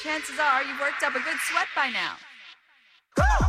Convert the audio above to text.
chances are you've worked up a good sweat by now.